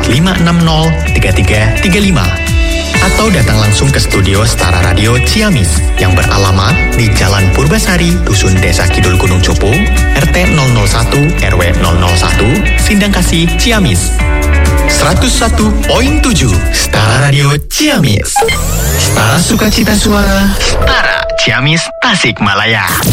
5603335. Atau datang langsung ke studio Setara Radio Ciamis yang beralamat di Jalan Purbasari, Dusun Desa Kidul Gunung Copo, RT 001 RW 001, Sindangkasih, Ciamis. 101.7 Setara Radio Ciamis. Setara sukacita suara, Setara Ciamis Tasikmalaya.